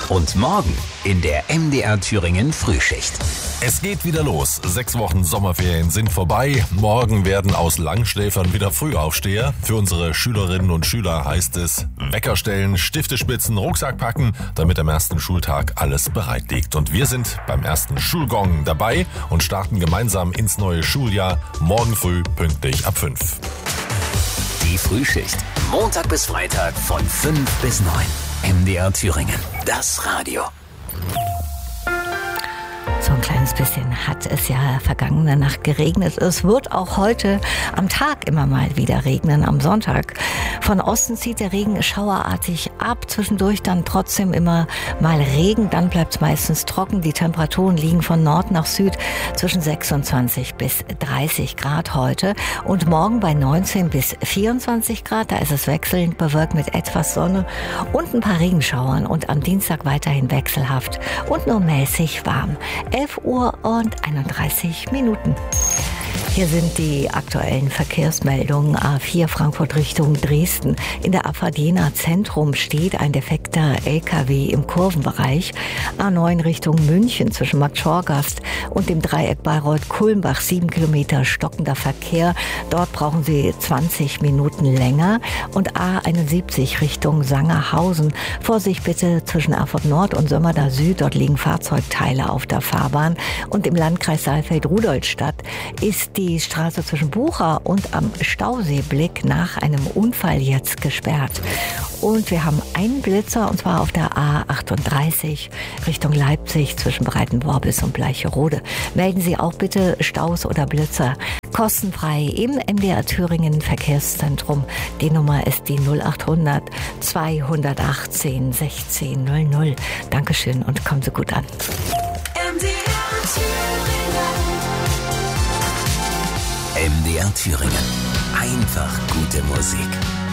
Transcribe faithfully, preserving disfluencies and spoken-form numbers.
Und morgen in der M D R Thüringen Frühschicht. Es geht wieder los. Sechs Wochen Sommerferien sind vorbei. Morgen werden aus Langschläfern wieder Frühaufsteher. Für unsere Schülerinnen und Schüler heißt es Wecker stellen, Stifte spitzen, Rucksack packen, damit am ersten Schultag alles bereit liegt. Und wir sind beim ersten Schulgong dabei und starten gemeinsam ins neue Schuljahr morgen früh pünktlich ab fünf. Die Frühschicht. Montag bis Freitag von fünf bis neun. M D R Thüringen. Das Radio. So ein kleines bisschen hat es ja vergangene Nacht geregnet. Es wird auch heute am Tag immer mal wieder regnen, am Sonntag. Von Osten zieht der Regen schauerartig ab, zwischendurch dann trotzdem immer mal Regen, dann bleibt es meistens trocken. Die Temperaturen liegen von Nord nach Süd zwischen sechsundzwanzig bis dreißig Grad heute und morgen bei neunzehn bis vierundzwanzig Grad. Da ist es wechselnd bewölkt mit etwas Sonne und ein paar Regenschauern und am Dienstag weiterhin wechselhaft und nur mäßig warm. elf Uhr und einunddreißig Minuten. Hier sind die aktuellen Verkehrsmeldungen. A vier Frankfurt Richtung Dresden. In der Abfahrt Jena Zentrum steht ein defekter L K W im Kurvenbereich. A neun Richtung München zwischen Marktschorgast und dem Dreieck Bayreuth-Kulmbach. Sieben Kilometer stockender Verkehr. Dort brauchen Sie zwanzig Minuten länger. Und A einundsiebzig Richtung Sangerhausen. Vorsicht bitte zwischen Erfurt Nord und Sömmerda Süd. Dort liegen Fahrzeugteile auf der Fahrbahn. Und im Landkreis Saalfeld-Rudolstadt ist die Die Straße zwischen Bucha und am Stauseeblick nach einem Unfall jetzt gesperrt. Und wir haben einen Blitzer, und zwar auf der A achtunddreißig Richtung Leipzig zwischen Breitenworbis und Bleicherode. Melden Sie auch bitte Staus oder Blitzer kostenfrei im M D R Thüringen Verkehrszentrum. Die Nummer ist die null achthundert zweihundertachtzehn sechzehn null null. Dankeschön und kommen Sie gut an. M D R Thüringen. M D R Thüringen. Einfach gute Musik.